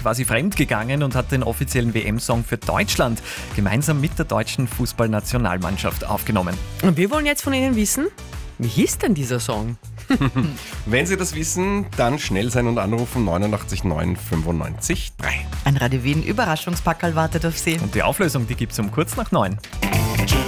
quasi fremdgegangen und hat den offiziellen WM-Song für Deutschland gemeinsam mit der deutschen Fußballnationalmannschaft aufgenommen. Und wir wollen jetzt von Ihnen wissen, wie hieß denn dieser Song? Wenn Sie das wissen, dann schnell sein und anrufen 89 9 95 3. Ein Radio Wien Überraschungspackerl wartet auf Sie. Und die Auflösung, die gibt's um kurz nach 9.